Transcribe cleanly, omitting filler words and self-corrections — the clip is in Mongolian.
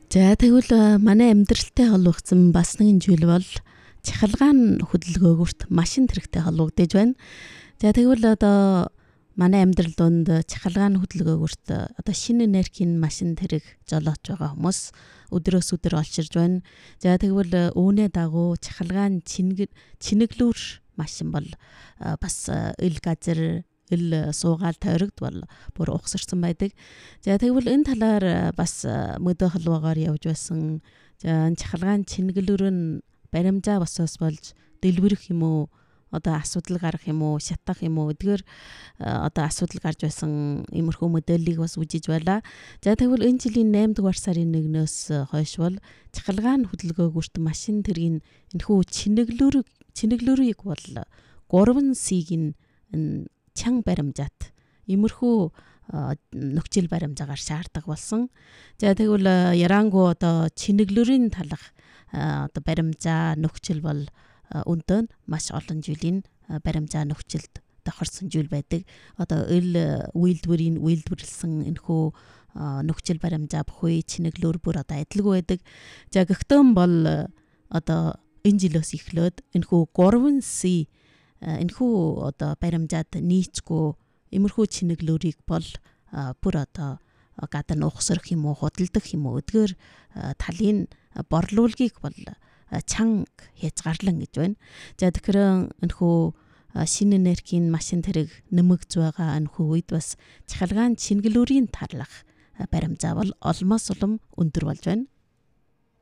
За тэгвэл манай амьдралтай холбогдсон бас нэгэн зүйл бол цахилгаан хөдөлгөөгүрт машин хэрэгтэй холбогдож байна. За тэгвэл одоо манай амьдрал донд цахилгаан хөдөлгөөгүрт одоо шинэ энергийн машин тэрэг жолооч байгаа хүмүүс өдрөөс өдөр олширж байна. За тэгвэл үүнээ дагуу цахилгаан чинэглүүр машин бол бас ил газар ил суугаал тойрогдвол бүр ухсарсан байдаг. За тэгвэл энэ талаар бас мөдөө холбоогоор явж байсан. За цахилгаан чинэглүүр нь баримжаа босоос болж дэлбэрэх юм уу? Одоо асуудал гарах юм уу? Шатах юм уу? Эдгээр одоо асуудал гарч байсан иймэрхүү модельийг бас үжиж байлаа. За тэгвэл энэ жилийн 8 дугаар сарын 1-өөс хойш бол цахилгаан хөдөлгөөгүрт машин тэргийн энэхүү чинэглүүрийг бол 3C-ийн чанга баримжаат иймэрхүү нөхцөл баримжаагаар шаарддаг болсон. За тэгвэл ярангу одоо чинэглүүрийн талах одоо баримжаа нөхцөл бол өндөө маш олон жилийн баримжаа нөхцөлд тохирсон зүйл байдаг. Одоо үйлдвэрлсэн энэхүү нөхцөл баримжаа бүхий чинэглүүр бүр одоо адилгүй байдаг. За гэхдээ бол одоо энэ жилээс эхлээд энэхүү 3C энэхүү одоо баримжаад нийцгүй иймэрхүү чинэглүүрийг бол бүр одоо гадна ухсрах юм уу худалдах юм уу эдгээр талын борлуулгийг бол чанга хязгаарлан гэж байна. За тэгэхээр энэхүү шинэ энергийн машин тэрэг нэмэгдэж байгаа энэхүү үед бас цахилгаан чинэглүүрийн тарлах баримжаа бол олмоос улам өндөр болж байна.